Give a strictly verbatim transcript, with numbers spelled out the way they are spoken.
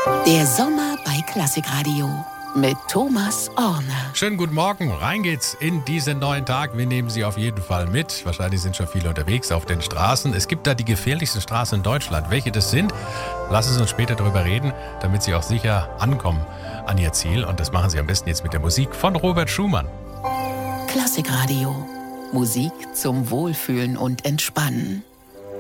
Der Sommer bei Klassikradio mit Thomas Orner. Schönen guten Morgen, rein geht's in diesen neuen Tag. Wir nehmen Sie auf jeden Fall mit. Wahrscheinlich sind schon viele unterwegs auf den Straßen. Es gibt da die gefährlichsten Straßen in Deutschland. Welche das sind, lassen Sie uns später darüber reden, damit Sie auch sicher ankommen an Ihr Ziel. Und das machen Sie am besten jetzt mit der Musik von Robert Schumann. Klassikradio. Musik zum Wohlfühlen und Entspannen.